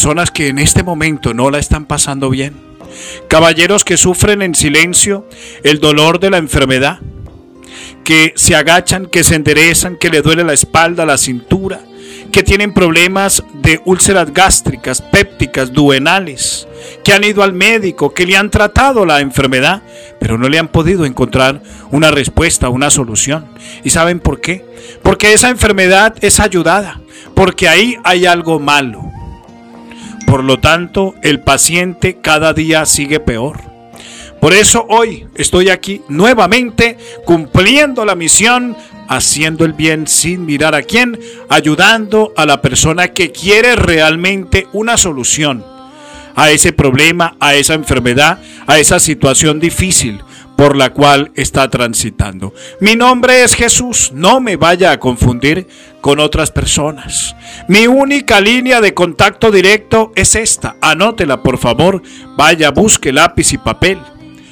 personas que en este momento no la están pasando bien. Caballeros que sufren en silencio el dolor de la enfermedad, que se agachan, que se enderezan, que le duele la espalda, la cintura, que tienen problemas de úlceras gástricas, pépticas, duodenales, que han ido al médico, que le han tratado la enfermedad, pero no le han podido encontrar una respuesta, una solución. ¿Y saben por qué? Porque esa enfermedad es ayudada, porque ahí hay algo malo. Por lo tanto, el paciente cada día sigue peor. Por eso hoy estoy aquí nuevamente cumpliendo la misión, haciendo el bien sin mirar a quién, ayudando a la persona que quiere realmente una solución a ese problema, a esa enfermedad, a esa situación difícil por la cual está transitando. Mi nombre es Jesús, no me vaya a confundir con otras personas. Mi única línea de contacto directo es esta, anótela por favor, vaya, busque lápiz y papel.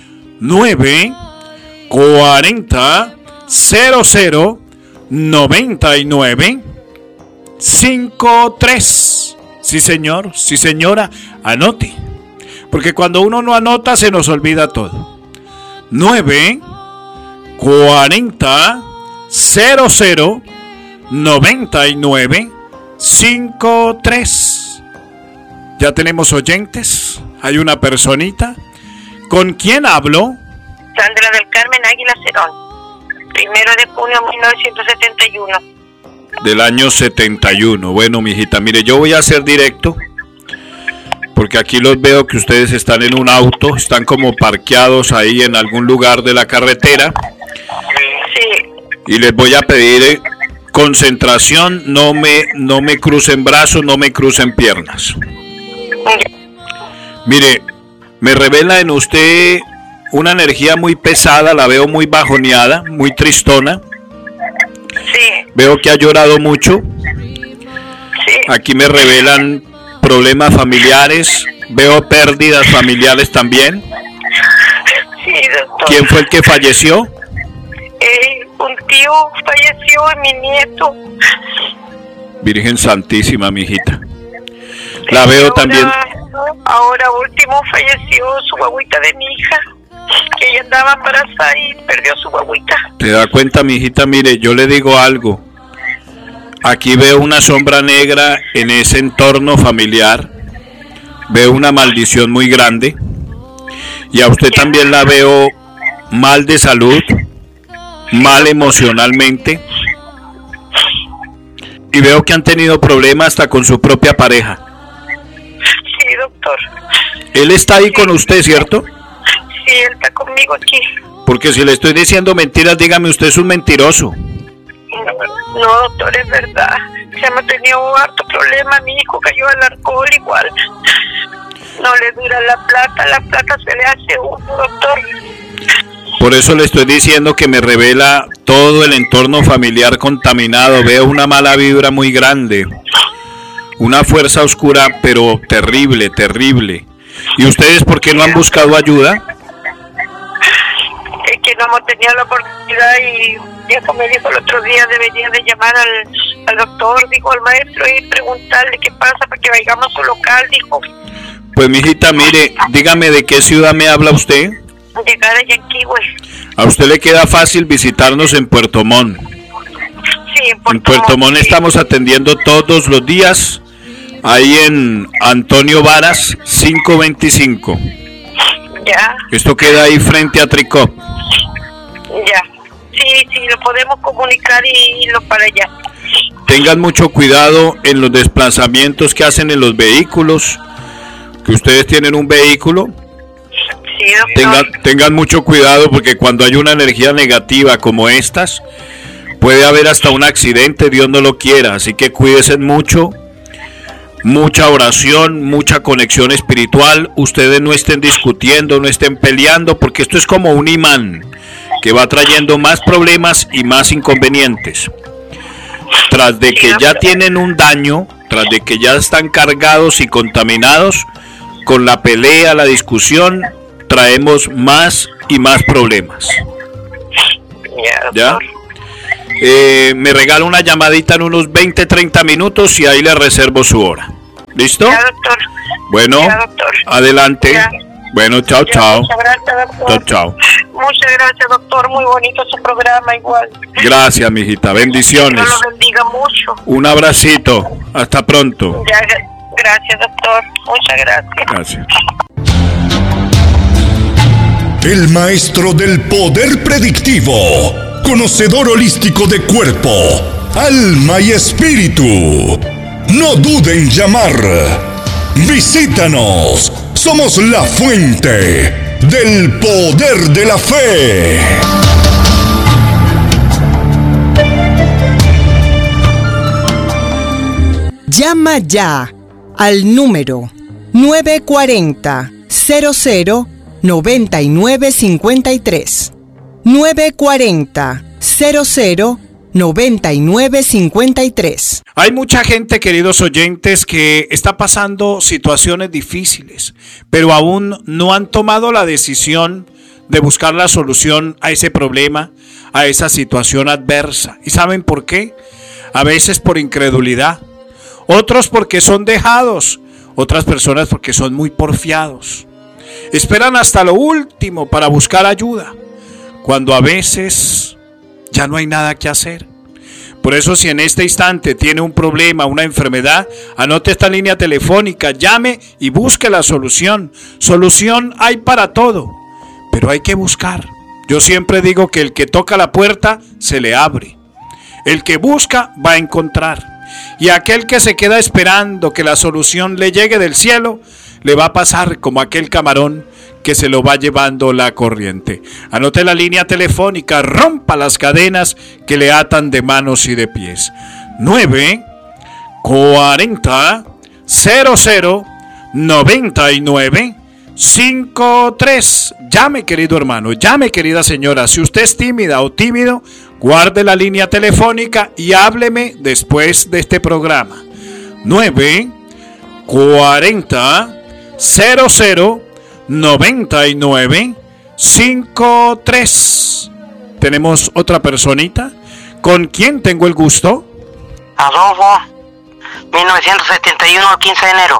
940 00 99 53. Sí señor, sí señora, anote, porque cuando uno no anota se nos olvida todo. 940 00 99 53. Ya tenemos oyentes, hay una personita. ¿Con quién hablo? Sandra del Carmen Águila Cerón, 1 de junio de 1971. Del año 71. Bueno, mijita, mire, yo voy a ser directo, porque aquí los veo que ustedes están en un auto, están como parqueados ahí en algún lugar de la carretera. Sí. Y les voy a pedir concentración, no me crucen brazos, no me crucen piernas. Mire, me revela en usted una energía muy pesada, la veo muy bajoneada, muy tristona. Sí. Veo que ha llorado mucho. Sí. Aquí me revelan problemas familiares, veo pérdidas familiares también. Sí, doctor. ¿Quién fue el que falleció? Un tío falleció y mi nieto. Virgen Santísima, mi hijita. La veo también. Ahora último falleció su guagüita de mi hija, que ella andaba embarazada y perdió su guagüita. ¿Te da cuenta, mi hijita? Mire, yo le digo algo. Aquí veo una sombra negra en ese entorno familiar. Veo una maldición muy grande. Y a usted también la veo mal de salud, mal emocionalmente. Y veo que han tenido problemas hasta con su propia pareja. Sí, doctor. Él está ahí con usted, ¿cierto? Sí, él está conmigo aquí. Porque si le estoy diciendo mentiras, dígame, usted es un mentiroso. No, doctor, es verdad. Se hemos tenido harto problema. Mi hijo cayó al alcohol igual. No le dura la plata se le hace uno, doctor. Por eso le estoy diciendo que me revela todo el entorno familiar contaminado. Veo una mala vibra muy grande. Una fuerza oscura, pero terrible, terrible. ¿Y ustedes por qué no han buscado ayuda? Es que no hemos tenido la oportunidad y viejo me dijo el otro día debería de llamar al doctor, dijo al maestro, y preguntarle qué pasa para que vayamos a su local, dijo. Pues mijita, mire, dígame de qué ciudad me habla usted. Llegar a Yanquihue. A usted le queda fácil visitarnos en Puerto Montt. Sí, en Puerto Montt sí. Estamos atendiendo todos los días, ahí en Antonio Varas 525. Ya. Esto queda ahí frente a Tricop. Ya. Sí, lo podemos comunicar y irlo para allá. Tengan mucho cuidado en los desplazamientos que hacen en los vehículos, que ustedes tienen un vehículo. Sí, doctor. Tengan mucho cuidado, porque cuando hay una energía negativa como estas, puede haber hasta un accidente, Dios no lo quiera, así que cuídense mucho. Mucha oración, mucha conexión espiritual. Ustedes no estén discutiendo, no estén peleando, porque esto es como un imán que va trayendo más problemas y más inconvenientes. Tras de que ya tienen un daño, tras de que ya están cargados y contaminados, con la pelea, la discusión, traemos más y más problemas. ¿Ya? Me regala una llamadita en unos 20-30 minutos y ahí le reservo su hora. ¿Listo? Ya, doctor. Bueno, Ya, doctor. adelante. Ya. Bueno, chao, Ya, chao. muchas gracias, doctor. Chao, chao. Muchas gracias, doctor. Muy bonito su programa, igual. Gracias, mijita. Bendiciones. Dios lo bendiga mucho. Un abracito. Hasta pronto. Ya, gracias, doctor. Muchas gracias. Gracias. El maestro del poder predictivo, conocedor holístico de cuerpo, alma y espíritu. No dude en llamar. Visítanos. Somos la fuente del poder de la fe. Llama ya al número 940-00-9953. 940-00-9953. Hay mucha gente, queridos oyentes, que está pasando situaciones difíciles, pero aún no han tomado la decisión de buscar la solución a ese problema, a esa situación adversa. ¿Y saben por qué? A veces por incredulidad, otros porque son dejados, otras personas porque son muy porfiados. Esperan hasta lo último para buscar ayuda, cuando a veces ya no hay nada que hacer. Por eso, si en este instante tiene un problema, una enfermedad, anote esta línea telefónica, llame y busque la solución. Solución hay para todo, pero hay que buscar. Yo siempre digo que el que toca la puerta se le abre. El que busca va a encontrar. Y aquel que se queda esperando que la solución le llegue del cielo, le va a pasar como aquel camarón que se lo va llevando la corriente. Anote la línea telefónica, rompa las cadenas que le atan de manos y de pies. 940-00-9953. Llame, querido hermano, llame, querida señora. Si usted es tímida o tímido, guarde la línea telefónica y hábleme después de este programa. 940-00-9953. Tenemos otra personita. ¿Con quién tengo el gusto? Adolfo, 1971, 15 de enero.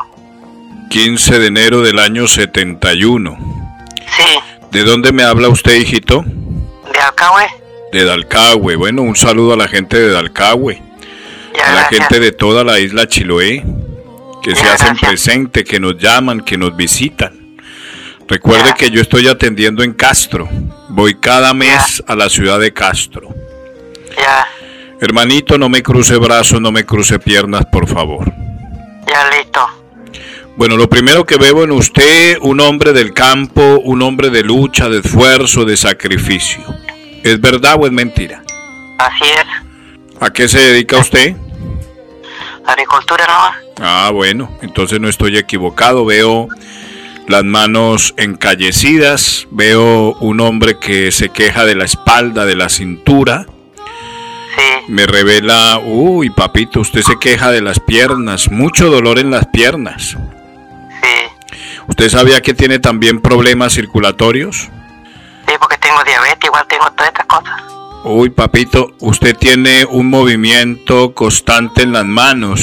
15 de enero del año 71. Sí, ¿De dónde me habla usted, hijito? de Alcahue. De Dalcahue. Bueno, un saludo a la gente de Dalcahue, Ya, a la gracias. gente de toda la isla Chiloé, que se Ya, hacen gracias. presente, que nos llaman, que nos visitan. Recuerde Ya. que yo estoy atendiendo en Castro. Voy cada mes a la ciudad de Castro. Ya, Hermanito, no me cruce brazos, no me cruce piernas, por favor. ya listo. Bueno, lo primero que veo en usted, un hombre del campo, un hombre de lucha, de esfuerzo, de sacrificio. ¿Es verdad o es mentira? Así es. ¿A qué se dedica usted? Agricultura, ¿no? Ah, bueno, entonces no estoy equivocado. Veo las manos encallecidas, veo un hombre que se queja de la espalda, de la cintura. Sí, Me revela, uy, papito, usted se queja de las piernas, mucho dolor en las piernas. sí. ¿Usted sabía que tiene también problemas circulatorios? Sí, porque tengo diabetes, igual tengo todas estas cosas. Uy, papito, usted tiene un movimiento constante en las manos.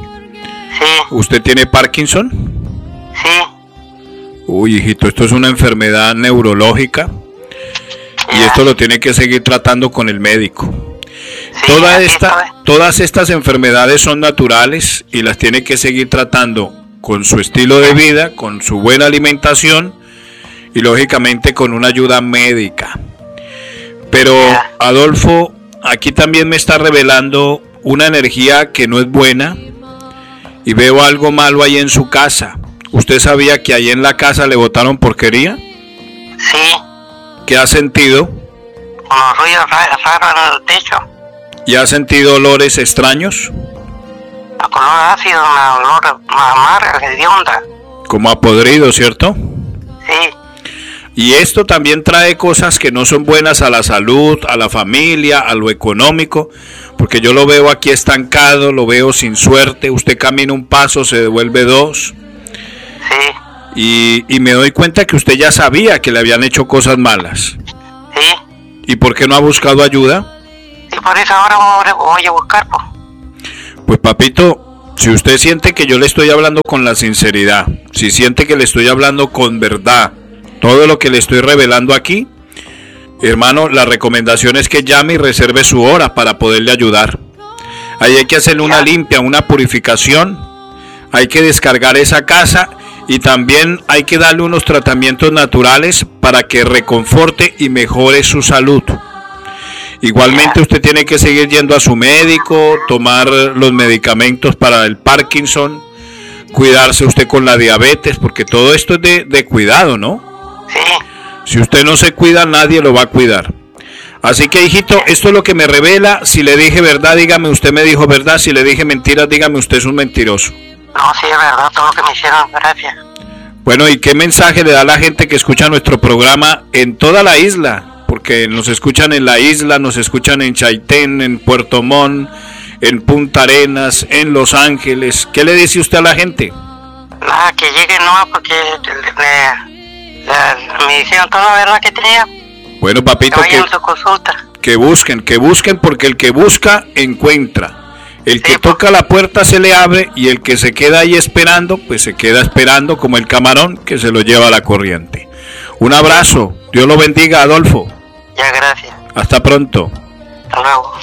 Sí, ¿Usted tiene Parkinson? sí, Uy, hijito, esto es una enfermedad neurológica y ya. esto lo tiene que seguir tratando con el médico. Sí, así estoy. Todas estas enfermedades son naturales y las tiene que seguir tratando con su estilo de vida, con su buena alimentación y lógicamente con una ayuda médica. Pero Adolfo, aquí también me está revelando una energía que no es buena y veo algo malo ahí en su casa. ¿Usted sabía que ahí en la casa le botaron porquería? Sí, ¿Qué ha sentido? unos ruidos raros en el techo. ¿Y ha sentido olores extraños? El color ácido, una olor amarga, hedionda. Como a podrido, ¿cierto? Sí, Y esto también trae cosas que no son buenas a la salud, a la familia, a lo económico, porque yo lo veo aquí estancado, lo veo sin suerte. Usted camina un paso, se devuelve dos. sí, Y me doy cuenta que usted ya sabía que le habían hecho cosas malas. sí. ¿Y por qué no ha buscado ayuda? Y por eso ahora voy a buscar, pues. Pues papito, Si usted siente que yo le estoy hablando con la sinceridad, si siente que le estoy hablando con verdad, todo lo que le estoy revelando aquí, hermano, la recomendación es que llame y reserve su hora para poderle ayudar. Ahí hay que hacerle una limpia, una purificación, hay que descargar esa casa y también hay que darle unos tratamientos naturales para que reconforte y mejore su salud. Igualmente usted tiene que seguir yendo a su médico, tomar los medicamentos para el Parkinson, cuidarse usted con la diabetes, porque todo esto es de cuidado, ¿no? Sí. Si usted no se cuida, nadie lo va a cuidar. Así que, hijito, esto es lo que me revela. Si le dije verdad, dígame usted me dijo verdad. Si le dije mentiras, dígame usted es un mentiroso. No, sí, es verdad, todo lo que me hicieron, gracias. Bueno, ¿y qué mensaje le da a la gente que escucha nuestro programa en toda la isla? Porque nos escuchan en la isla, nos escuchan en Chaitén, en Puerto Montt, en Punta Arenas, en Los Ángeles. ¿Qué le dice usted a la gente? Nada, que llegue no, porque me dijeron toda la verdad que tenía. Bueno, papito, que vayan a su consulta. Que busquen, porque el que busca, encuentra. El que toca la puerta se le abre y el que se queda ahí esperando, pues se queda esperando como el camarón que se lo lleva a la corriente. Un abrazo, Dios lo bendiga, Adolfo. Ya, gracias. Hasta pronto. Hasta luego.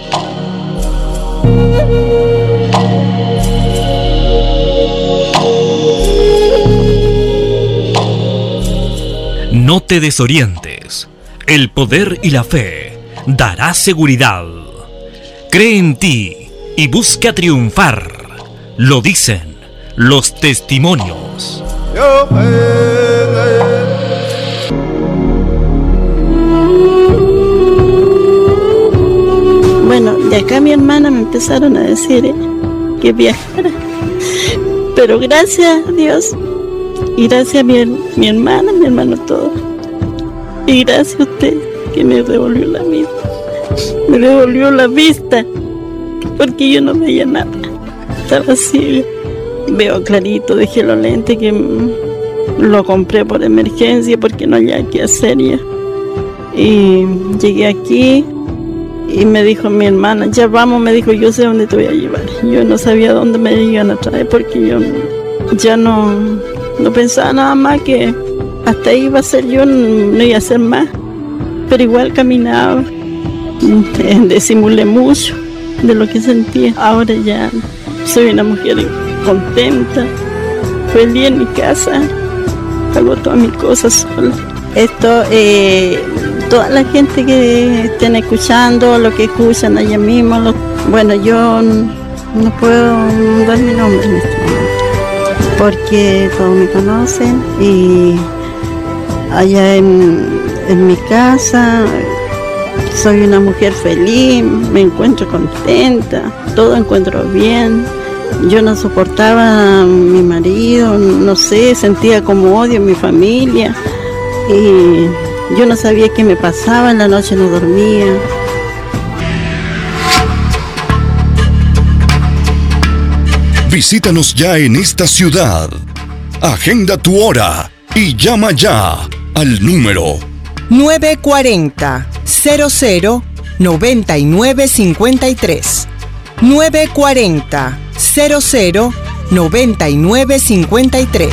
No te desorientes. El poder y la fe dará seguridad. Cree en ti y busca triunfar. Lo dicen los testimonios. Bueno, de acá mi hermana me empezaron a decir que viajara, pero gracias a Dios y gracias a mi hermana, mi hermano, todo, y gracias a usted que me devolvió la vida, me devolvió la vista, porque yo no veía nada, estaba ciega, veo clarito, dejé los lentes que lo compré por emergencia porque no había qué hacer ya, y llegué aquí. Y me dijo mi hermana, ya vamos, me dijo, yo sé dónde te voy a llevar. Yo no sabía dónde me iban a traer porque yo ya no pensaba nada más, que hasta ahí iba a ser yo, no iba a ser más. Pero igual caminaba, disimulé mucho de lo que sentía. Ahora ya soy una mujer contenta, feliz en mi casa, hago todas mis cosas sola. Esto, toda la gente que estén escuchando, lo que escuchan allá mismo, bueno, yo no puedo dar mi nombre en este momento, porque todos me conocen y allá en mi casa soy una mujer feliz, me encuentro contenta, todo encuentro bien. Yo no soportaba a mi marido, no sé, sentía como odio en mi familia y yo no sabía qué me pasaba, en la noche no dormía. Visítanos ya en esta ciudad. Agenda tu hora y llama ya al número 940-00-9953. 940-00-9953.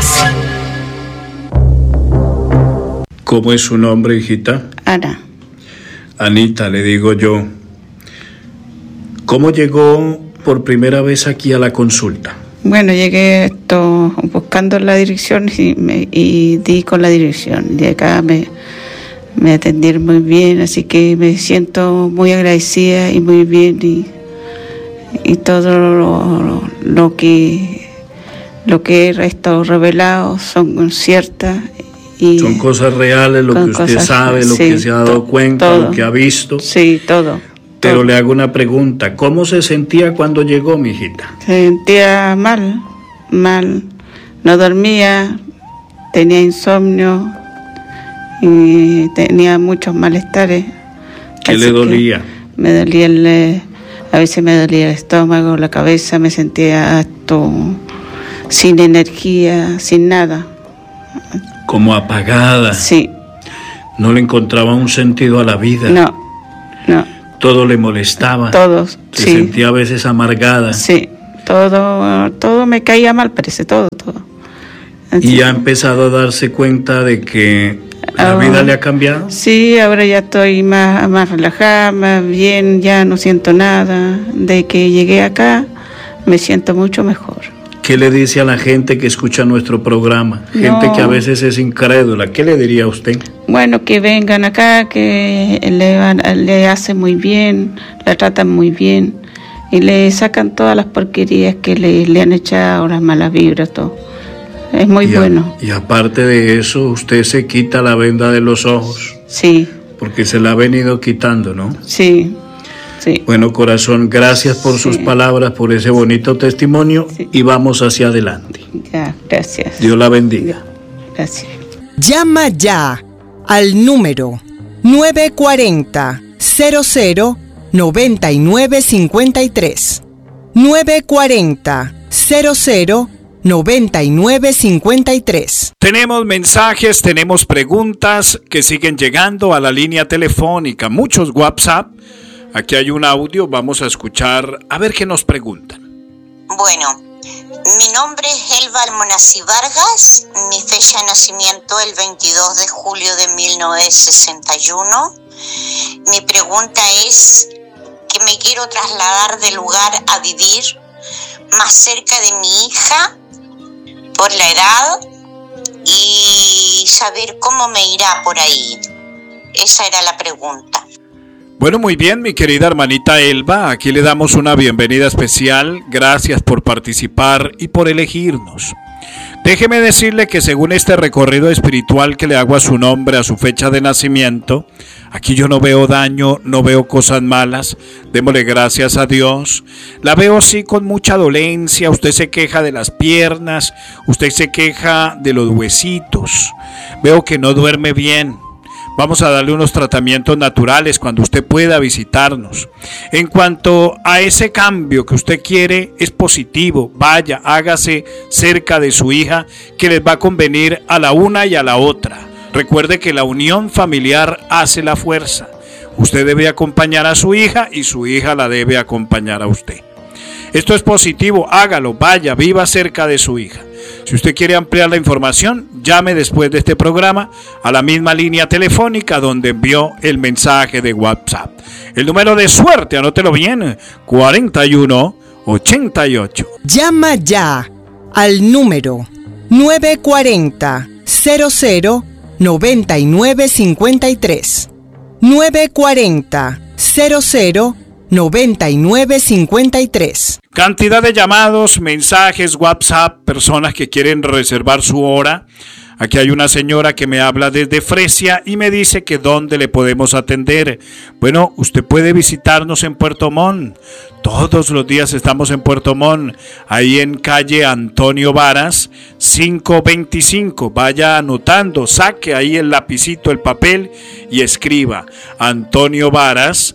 ¿Cómo es su nombre, hijita? Ana. Anita, le digo yo. ¿Cómo llegó por primera vez aquí a la consulta? Bueno, llegué buscando la dirección y di con la dirección. De acá me atendieron muy bien, así que me siento muy agradecida y muy bien. Y todo lo que he estado revelado son ciertas. Son cosas reales, lo que usted sabe, lo que se ha dado cuenta, lo que ha visto. Sí, todo. Pero le hago una pregunta. ¿Cómo se sentía cuando llegó, mi hijita? Se sentía mal. No dormía, tenía insomnio y tenía muchos malestares. ¿Qué le dolía? Me dolía a veces me dolía el estómago, la cabeza, me sentía sin energía, sin nada. Como apagada. Sí. No le encontraba un sentido a la vida. No. Todo le molestaba. Todo. Se sentía a veces amargada. Sí, todo me caía mal, parece, todo. Así. ¿Y ha empezado a darse cuenta de que la vida le ha cambiado? Sí, ahora ya estoy más relajada, más bien, ya no siento nada. De que llegué acá, me siento mucho mejor. ¿Qué le dice a la gente que escucha nuestro programa? Gente que a veces es incrédula. ¿Qué le diría a usted? Bueno, que vengan acá, que le hacen muy bien, la tratan muy bien y le sacan todas las porquerías que le han echado, las malas vibras, todo. Es muy bueno. Y aparte de eso, usted se quita la venda de los ojos. Sí. Porque se la ha venido quitando, ¿no? Sí. Bueno, corazón, gracias por sus palabras, por ese bonito testimonio y vamos hacia adelante. Ya, gracias. Dios la bendiga. Gracias. Llama ya al número 940 00 9953. 940 00 9953. Tenemos mensajes, tenemos preguntas que siguen llegando a la línea telefónica, muchos WhatsApp. Aquí hay un audio, vamos a escuchar a ver qué nos preguntan. Bueno, mi nombre es Elba Almonací Vargas, mi fecha de nacimiento el 22 de julio de 1961. Mi pregunta es que me quiero trasladar de lugar a vivir más cerca de mi hija por la edad y saber cómo me irá por ahí. Esa era la pregunta. Bueno, muy bien, mi querida hermanita Elba, aquí le damos una bienvenida especial. Gracias por participar y por elegirnos. Déjeme decirle que según este recorrido espiritual que le hago a su nombre, a su fecha de nacimiento, aquí yo no veo daño, no veo cosas malas. Démosle gracias a Dios. La veo sí con mucha dolencia. Usted se queja de las piernas, usted se queja de los huesitos. Veo que no duerme bien. Vamos a darle unos tratamientos naturales cuando usted pueda visitarnos. En cuanto a ese cambio que usted quiere, es positivo. Vaya, hágase cerca de su hija, que les va a convenir a la una y a la otra. Recuerde que la unión familiar hace la fuerza. Usted debe acompañar a su hija y su hija la debe acompañar a usted. Esto es positivo, hágalo, vaya, viva cerca de su hija. Si usted quiere ampliar la información, llame después de este programa a la misma línea telefónica donde envió el mensaje de WhatsApp. El número de suerte, anótelo bien, 4188. Llama ya al número 940 00 9953. 940 00 9953. Cantidad de llamados, mensajes, WhatsApp, personas que quieren reservar su hora. Aquí hay una señora que me habla desde Fresia y me dice que dónde le podemos atender. Bueno, usted puede visitarnos en Puerto Montt. Todos los días estamos en Puerto Montt, ahí en calle Antonio Varas, 525. Vaya anotando, saque ahí el lapicito, el papel y escriba Antonio Varas,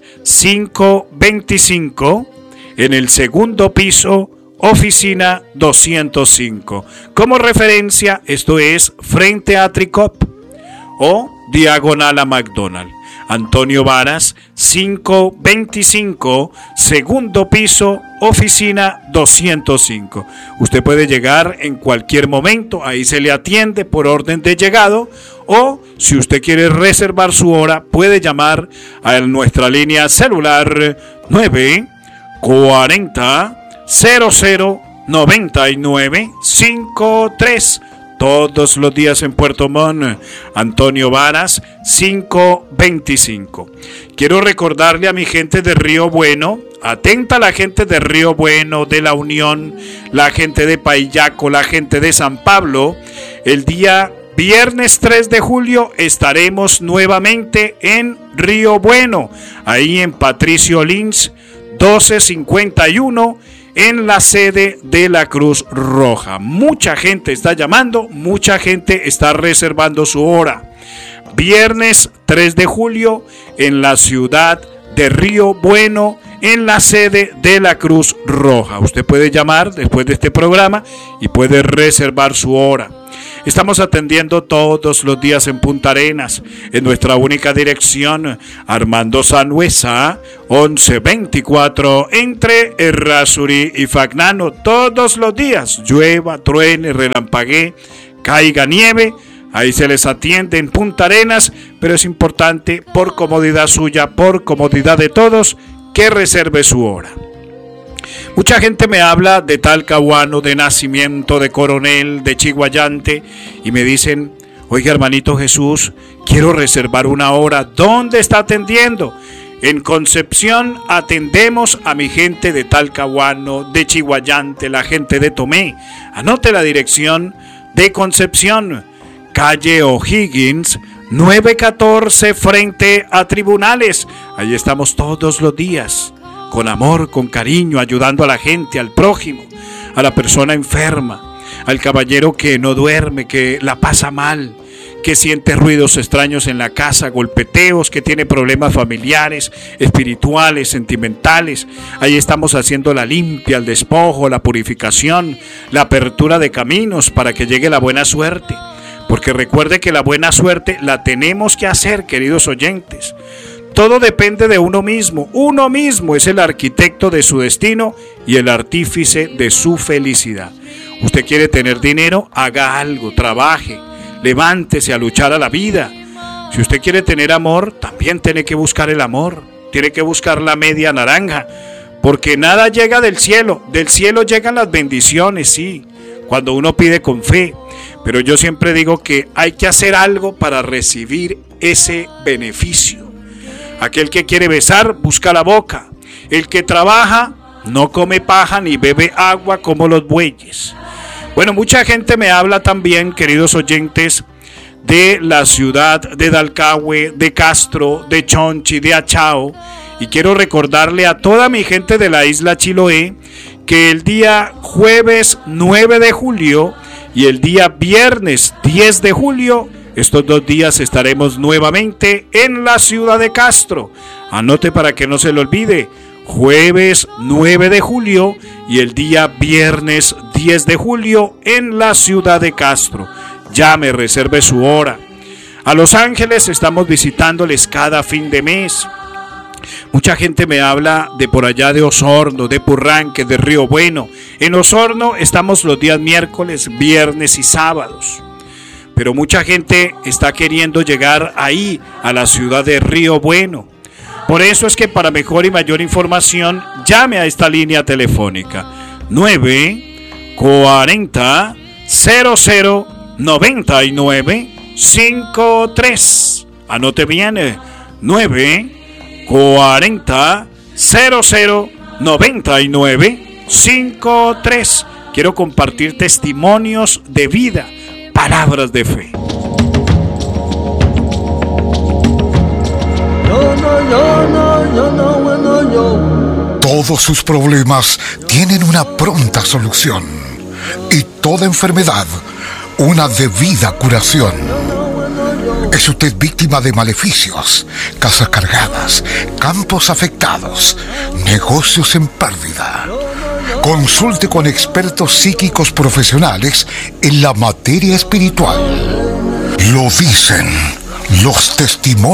525, en el segundo piso, oficina 205. Como referencia, esto es frente a Tricop o diagonal a McDonald's. Antonio Varas, 525, segundo piso, oficina 205. Usted puede llegar en cualquier momento, ahí se le atiende por orden de llegado, o si usted quiere reservar su hora, puede llamar a nuestra línea celular 940 00 9953. Todos los días en Puerto Montt, Antonio Varas, 525. Quiero recordarle a mi gente de Río Bueno, atenta a la gente de Río Bueno, de La Unión, la gente de Paillaco, la gente de San Pablo. El día viernes 3 de julio estaremos nuevamente en Río Bueno, ahí en Patricio Lins, 1251. En la sede de la Cruz Roja. Mucha gente está llamando, mucha gente está reservando su hora. Viernes 3 de julio en la ciudad de Río Bueno, en la sede de la Cruz Roja. Usted puede llamar después de este programa y puede reservar su hora. Estamos atendiendo todos los días en Punta Arenas, en nuestra única dirección, Armando Sanhueza, 1124, entre Errázuri y Fagnano. Todos los días, llueva, truene, relampaguee, caiga nieve, ahí se les atiende en Punta Arenas, pero es importante, por comodidad suya, por comodidad de todos, que reserve su hora. Mucha gente me habla de Talcahuano, de Nacimiento, de Coronel, de Chiguayante, y me dicen: oiga, hermanito Jesús, quiero reservar una hora. ¿Dónde está atendiendo? En Concepción atendemos a mi gente de Talcahuano, de Chiguayante, la gente de Tomé. Anote la dirección de Concepción, calle O'Higgins, 914, frente a Tribunales. Ahí estamos todos los días, con amor, con cariño, ayudando a la gente, al prójimo, a la persona enferma, al caballero que no duerme, que la pasa mal, que siente ruidos extraños en la casa, golpeteos, que tiene problemas familiares, espirituales, sentimentales. Ahí estamos haciendo la limpia, el despojo, la purificación, la apertura de caminos para que llegue la buena suerte. Porque recuerde que la buena suerte la tenemos que hacer, queridos oyentes. Todo depende de uno mismo. Uno mismo es el arquitecto de su destino y el artífice de su felicidad. Usted quiere tener dinero, haga algo, trabaje, levántese a luchar a la vida. Si usted quiere tener amor, también tiene que buscar el amor. Tiene que buscar la media naranja, porque nada llega del cielo. Del cielo llegan las bendiciones, sí, cuando uno pide con fe. Pero yo siempre digo que hay que hacer algo para recibir ese beneficio. Aquel que quiere besar, busca la boca. El que trabaja, no come paja ni bebe agua como los bueyes. Bueno, mucha gente me habla también, queridos oyentes, de la ciudad de Dalcahue, de Castro, de Chonchi, de Achao. Y quiero recordarle a toda mi gente de la isla Chiloé que el día jueves 9 de julio y el día viernes 10 de julio, estos 2 días estaremos nuevamente en la ciudad de Castro. Anote para que no se lo olvide. Jueves 9 de julio y el día viernes 10 de julio en la ciudad de Castro. Llame, reserve su hora. A Los Ángeles estamos visitándoles cada fin de mes. Mucha gente me habla de por allá de Osorno, de Purranque, de Río Bueno. En Osorno estamos los días miércoles, viernes y sábados. Pero mucha gente está queriendo llegar ahí, a la ciudad de Río Bueno. Por eso es que para mejor y mayor información, llame a esta línea telefónica 940 00 99 53. Anote bien, 940 00 99 53. Quiero compartir testimonios de vida, palabras de fe. Todos sus problemas tienen una pronta solución y toda enfermedad una debida curación. ¿Es usted víctima de maleficios, casas cargadas, campos afectados, negocios en pérdida? Consulte con expertos psíquicos profesionales en la materia espiritual. Lo dicen los testimonios